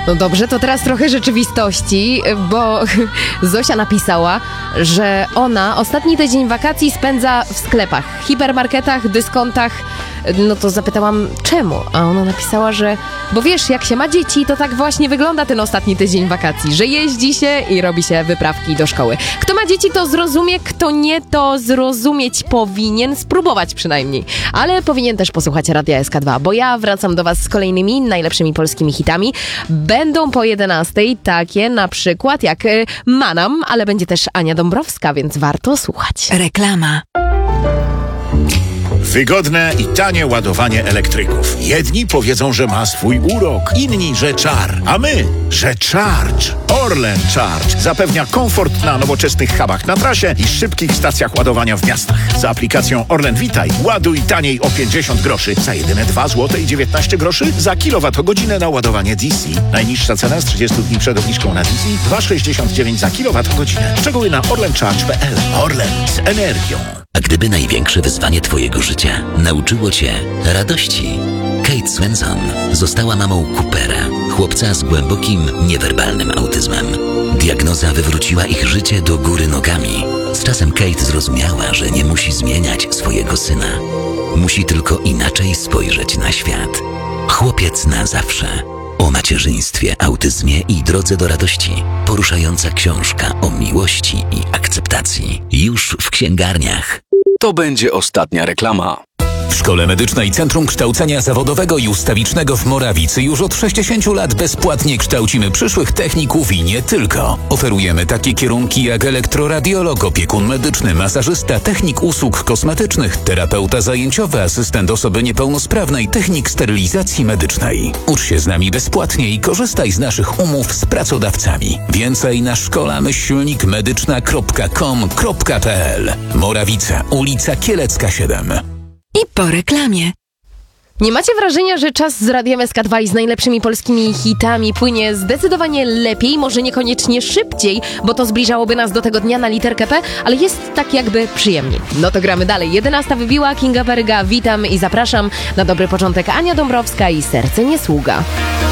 No dobrze, to teraz trochę rzeczywistości, bo Zosia napisała, że ona ostatni tydzień wakacji spędza w sklepach, hipermarketach, dyskontach. No to zapytałam, czemu? A ona napisała, że bo wiesz, jak się ma dzieci, to tak właśnie wygląda ten ostatni tydzień wakacji, że jeździ się i robi się wyprawki do szkoły. Kto ma dzieci, to zrozumie, kto nie, to zrozumieć powinien, spróbować przynajmniej. Ale powinien też posłuchać Radia SK2, bo ja wracam do was z kolejnymi najlepszymi polskimi hitami. Będą po 11:00 takie na przykład jak Manam, ale będzie też Ania Dąbrowska, więc warto słuchać. Reklama. Wygodne i tanie ładowanie elektryków. Jedni powiedzą, że ma swój urok, inni, że czar, a my, że Charge. Orlen Charge zapewnia komfort na nowoczesnych hubach na trasie i szybkich stacjach ładowania w miastach. Za aplikacją Orlen Witaj ładuj taniej o 50 groszy za jedyne 2,19 zł za kilowatogodzinę na ładowanie DC. Najniższa cena z 30 dni przed obniżką na DC 2,69 za kilowatogodzinę. Szczegóły na orlencharge.pl. Orlen z energią. A gdyby największe wyzwanie twojego życia nauczyło cię radości? Kate Swenson została mamą Coopera, chłopca z głębokim, niewerbalnym autyzmem. Diagnoza wywróciła ich życie do góry nogami. Z czasem Kate zrozumiała, że nie musi zmieniać swojego syna. Musi tylko inaczej spojrzeć na świat. Chłopiec na zawsze. O macierzyństwie, autyzmie i drodze do radości. Poruszająca książka o miłości i akceptacji. Już w księgarniach. To będzie ostatnia reklama. W Szkole Medycznej Centrum Kształcenia Zawodowego i Ustawicznego w Morawicy już od 60 lat bezpłatnie kształcimy przyszłych techników i nie tylko. Oferujemy takie kierunki jak elektroradiolog, opiekun medyczny, masażysta, technik usług kosmetycznych, terapeuta zajęciowy, asystent osoby niepełnosprawnej, technik sterylizacji medycznej. Ucz się z nami bezpłatnie i korzystaj z naszych umów z pracodawcami. Więcej na szkolamyślnikmedyczna.com.pl. Morawice, ulica Kielecka 7. I po reklamie. Nie macie wrażenia, że czas z Radiem SK2 i z najlepszymi polskimi hitami płynie zdecydowanie lepiej, może niekoniecznie szybciej, bo to zbliżałoby nas do tego dnia na literkę P, ale jest tak jakby przyjemniej. No to gramy dalej. 11:00 wybiła, Kinga Peryga, witam i zapraszam na dobry początek Ania Dąbrowska i Serce nie sługa.